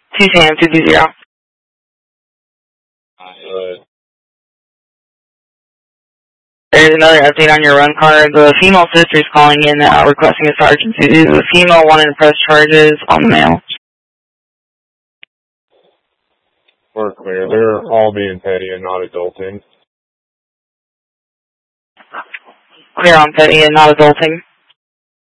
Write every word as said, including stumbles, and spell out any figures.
two Sam, two two zero. Uh, There's another update on your run card. The female sister is calling in uh, requesting a sergeant to do the female wanted to press charges on the male. we're clear. They're all being petty and not adulting. Clear on petty and not adulting.